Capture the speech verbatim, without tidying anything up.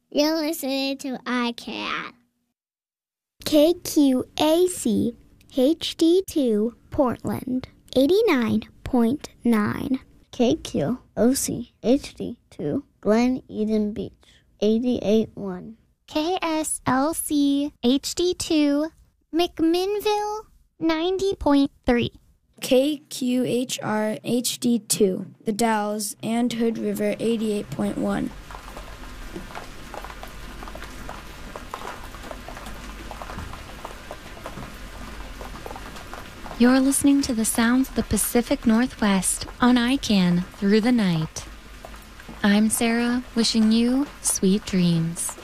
You're listening to I C A N. K Q A C H D two Portland, eighty-nine point nine. K Q O C H D two Glen Eden Beach, eighty-eight point one. K S L C H D two McMinnville, ninety point three. K Q H R H D two The Dalles and Hood River, eighty-eight point one. You're listening to the sounds of the Pacific Northwest on I C A N Through the Night. I'm Sarah, wishing you sweet dreams.